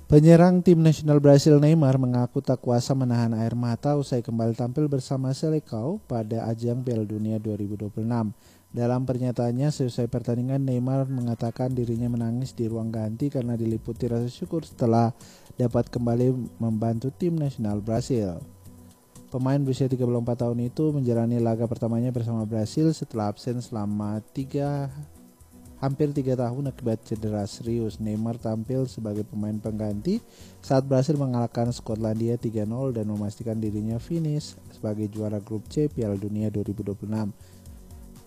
Penyerang tim nasional Brasil Neymar mengaku tak kuasa menahan air mata usai kembali tampil bersama Selecao pada ajang Piala Dunia 2026. Dalam pernyataannya selesai pertandingan, Neymar mengatakan dirinya menangis di ruang ganti karena diliputi rasa syukur setelah dapat kembali membantu tim nasional Brasil. Pemain berusia 34 tahun itu menjalani laga pertamanya bersama Brasil setelah absen selama hampir 3 tahun akibat cedera serius. Neymar tampil sebagai pemain pengganti saat Brasil mengalahkan Skotlandia 3-0 dan memastikan dirinya finish sebagai juara grup C Piala Dunia 2026.